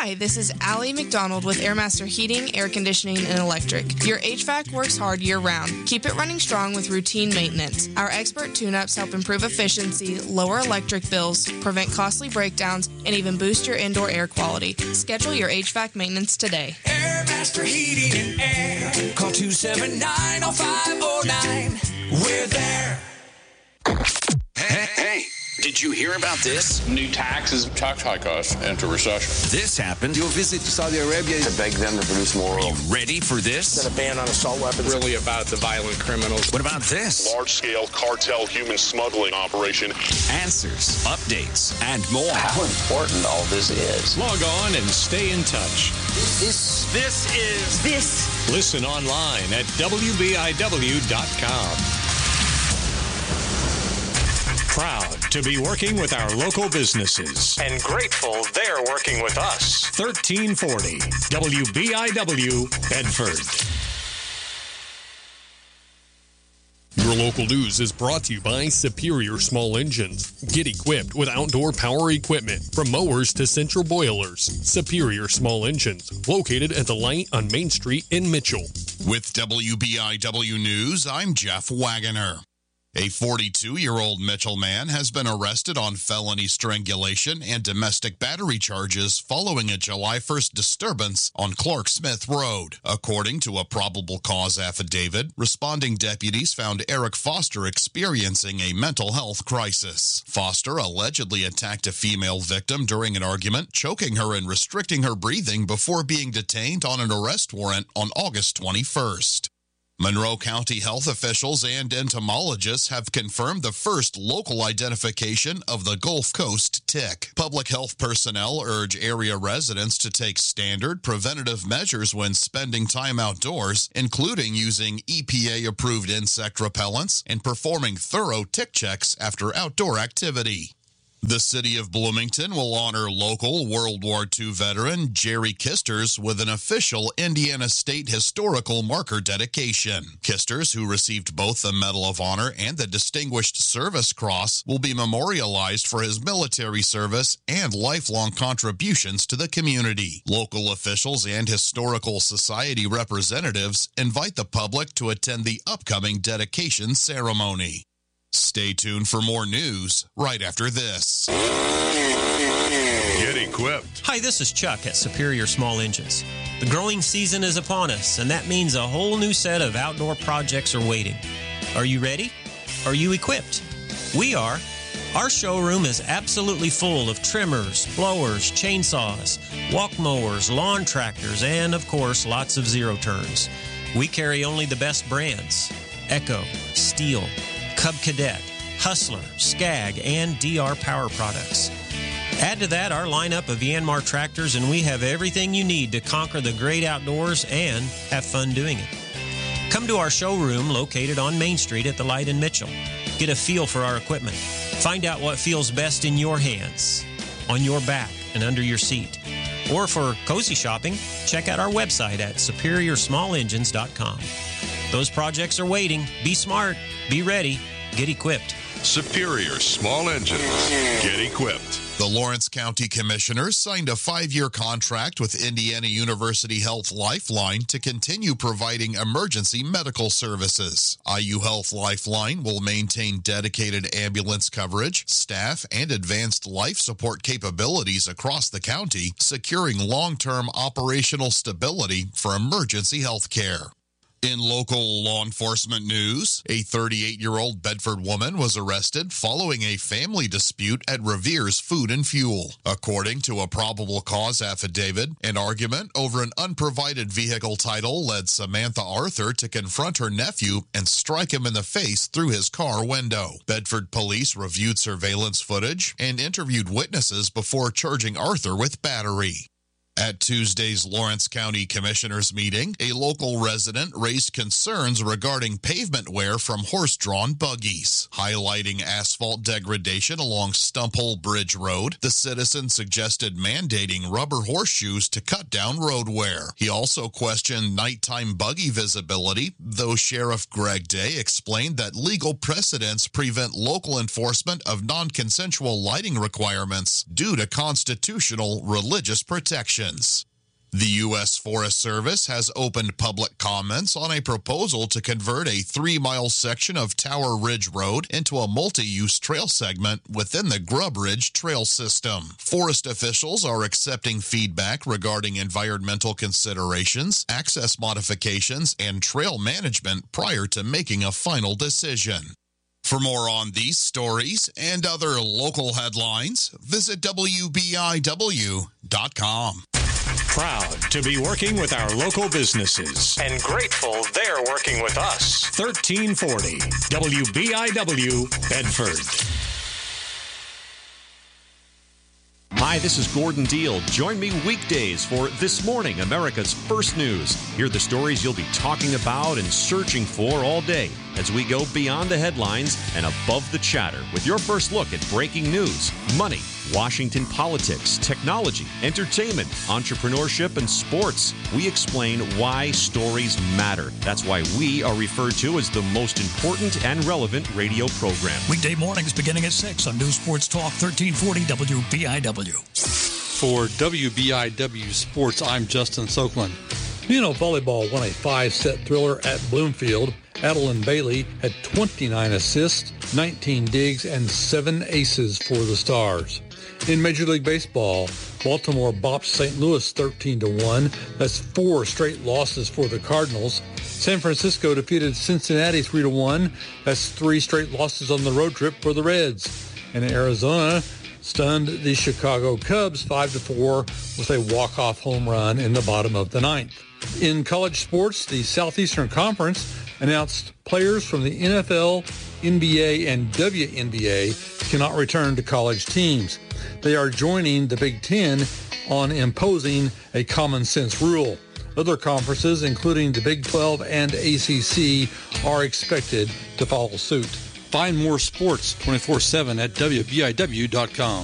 Hi, this is Allie McDonald with Airmaster Heating, Air Conditioning, and Electric. Your HVAC works hard year-round. Keep it running strong with routine maintenance. Our expert tune-ups help improve efficiency, lower electric bills, prevent costly breakdowns, and even boost your indoor air quality. Schedule your HVAC maintenance today. Airmaster Heating and Air. Call 279-0509. We're there. Hey, did you hear about this? New taxes, tax hike us into recession. This happened. You'll visit Saudi Arabia to beg them to produce more oil. Are you ready for this? A ban on assault weapons. Really about the violent criminals. What about this? Large-scale cartel human smuggling operation. Answers, updates, and more. How important all this is. Log on and stay in touch. This is. Listen online at WBIW.com. Proud to be working with our local businesses and grateful they're working with us. 1340 WBIW Bedford. Your local news is brought to you by Superior Small Engines. Get equipped with outdoor power equipment from mowers to central boilers. Superior Small Engines, located at the light on Main Street in Mitchell. With WBIW News, I'm Jeff Wagoner. A 42-year-old Mitchell man has been arrested on felony strangulation and domestic battery charges following a July 1st disturbance on Clark Smith Road. According to a probable cause affidavit, responding deputies found Eric Foster experiencing a mental health crisis. Foster allegedly attacked a female victim during an argument, choking her and restricting her breathing before being detained on an arrest warrant on August 21st. Monroe County health officials and entomologists have confirmed the first local identification of the Gulf Coast tick. Public health personnel urge area residents to take standard preventative measures when spending time outdoors, including using EPA-approved insect repellents and performing thorough tick checks after outdoor activity. The city of Bloomington will honor local World War II veteran Jerry Kisters with an official Indiana State Historical Marker dedication. Kisters, who received both the Medal of Honor and the Distinguished Service Cross, will be memorialized for his military service and lifelong contributions to the community. Local officials and historical society representatives invite the public to attend the upcoming dedication ceremony. Stay tuned for more news right after this. Get equipped. Hi, this is Chuck at Superior Small Engines. The growing season is upon us, and that means a whole new set of outdoor projects are waiting. Are you ready? Are you equipped? We are. Our showroom is absolutely full of trimmers, blowers, chainsaws, walk mowers, lawn tractors, and, of course, lots of zero turns. We carry only the best brands: Echo, Steel, Cub Cadet, Hustler, Skag, and DR Power products. Add to that our lineup of Yanmar tractors, and we have everything you need to conquer the great outdoors and have fun doing it. Come to our showroom located on Main Street at the Light in Mitchell. Get a feel for our equipment. Find out what feels best in your hands, on your back, and under your seat. Or for cozy shopping, check out our website at SuperiorSmallEngines.com. Those projects are waiting. Be smart. Be ready. Get equipped. Superior Small Engines. Get equipped. The Lawrence County Commissioners signed a 5-year contract with Indiana University Health Lifeline to continue providing emergency medical services. IU Health Lifeline will maintain dedicated ambulance coverage, staff, and advanced life support capabilities across the county, securing long-term operational stability for emergency health care. In local law enforcement news, a 38-year-old Bedford woman was arrested following a family dispute at Revere's Food and Fuel. According to a probable cause affidavit, an argument over an unprovided vehicle title led Samantha Arthur to confront her nephew and strike him in the face through his car window. Bedford police reviewed surveillance footage and interviewed witnesses before charging Arthur with battery. At Tuesday's Lawrence County Commissioners meeting, a local resident raised concerns regarding pavement wear from horse-drawn buggies. Highlighting asphalt degradation along Stumphole Bridge Road, the citizen suggested mandating rubber horseshoes to cut down road wear. He also questioned nighttime buggy visibility, though Sheriff Greg Day explained that legal precedents prevent local enforcement of non-consensual lighting requirements due to constitutional religious protection. conditions. The U.S. Forest Service has opened public comments on a proposal to convert a 3-mile section of Tower Ridge Road into a multi-use trail segment within the Grub Ridge Trail System. Forest officials are accepting feedback regarding environmental considerations, access modifications, and trail management prior to making a final decision. For more on these stories and other local headlines, visit WBIW.com. Proud to be working with our local businesses and grateful they're working with us. 1340 WBIW Bedford. Hi, this is Gordon Deal. Join me weekdays for This Morning, America's First News. Hear the stories you'll be talking about and searching for all day as we go beyond the headlines and above the chatter with your first look at breaking news, money, Washington politics, technology, entertainment, entrepreneurship, and sports. We explain why stories matter. That's why we are referred to as the most important and relevant radio program. Weekday mornings beginning at 6 on News Sports Talk 1340 WBIW. For WBIW Sports, I'm Justin Soakland. Muno Volleyball won a 5-set thriller at Bloomfield. Adeline Bailey had 29 assists, 19 digs, and 7 aces for the Stars. In Major League Baseball, Baltimore bopped St. Louis 13-1. That's 4 straight losses for the Cardinals. San Francisco defeated Cincinnati 3-1. That's 3 straight losses on the road trip for the Reds. And Arizona stunned the Chicago Cubs 5-4 with a walk-off home run in the bottom of the 9th. In college sports, the Southeastern Conference announced players from the NFL, NBA, and WNBA cannot return to college teams. They are joining the Big Ten on imposing a common sense rule. Other conferences, including the Big 12 and ACC, are expected to follow suit. Find more sports 24/7 at WBIW.com.